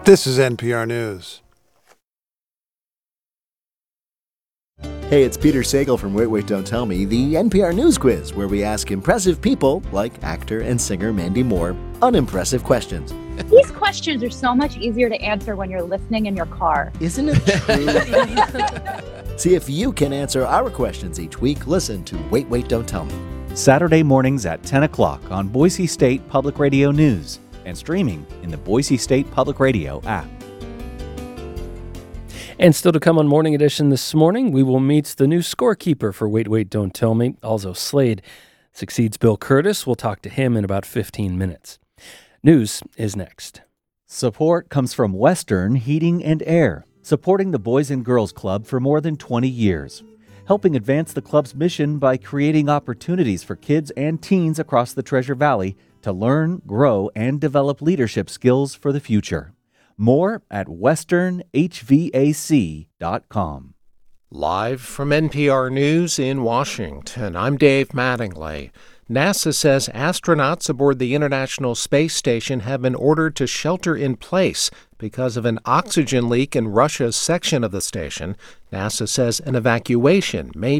This is NPR News. Hey, it's Peter Sagal from Wait, Wait, Don't Tell Me, the NPR News Quiz, where we ask impressive people, like actor and singer Mandy Moore, unimpressive questions. These questions are so much easier to answer when you're listening in your car. Isn't it true? See if you can answer our questions each week. Listen to Wait, Wait, Don't Tell Me. Saturday mornings at 10 o'clock on Boise State Public Radio News and streaming in the Boise State Public Radio app. And still to come on Morning Edition this morning, we will meet the new scorekeeper for Wait, Wait, Don't Tell Me. Also, Slade succeeds Bill Curtis. We'll talk to him in about 15 minutes. News is next. Support comes from Western Heating and Air, supporting the Boys and Girls Club for more than 20 years, helping advance the club's mission by creating opportunities for kids and teens across the Treasure Valley to learn, grow, and develop leadership skills for the future. More at westernhvac.com. Live from NPR News in Washington, I'm Dave Mattingly. NASA says astronauts aboard the International Space Station have been ordered to shelter in place because of an oxygen leak in Russia's section of the station. NASA says an evacuation may